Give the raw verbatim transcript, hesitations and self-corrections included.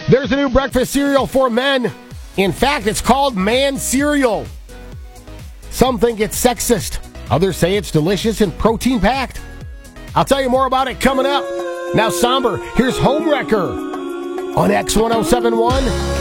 There's a new breakfast cereal for men. In fact, it's called Man Cereal. Some think it's sexist. Others say it's delicious and protein-packed. I'll tell you more about it coming up. Now, Somber, here's Homewrecker on X ten seventy-one.